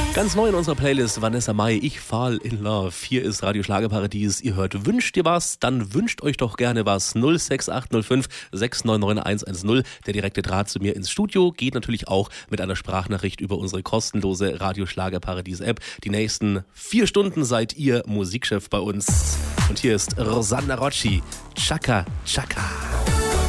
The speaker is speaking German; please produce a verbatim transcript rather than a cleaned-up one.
Ganz neu in unserer Playlist Vanessa Mai, Ich fall in love. Hier ist Radio Schlagerparadies. Ihr hört, wünscht ihr was? Dann wünscht euch doch gerne was. null sechs acht null fünf sechs neun neun eins eins null. Der direkte Draht zu mir ins Studio geht natürlich auch mit einer Sprachnachricht über unsere kostenlose Radio Schlagerparadies App. Die nächsten vier Stunden seid ihr Musikchef bei uns. Und hier ist Rosanna Rocci. Chaka Chaka.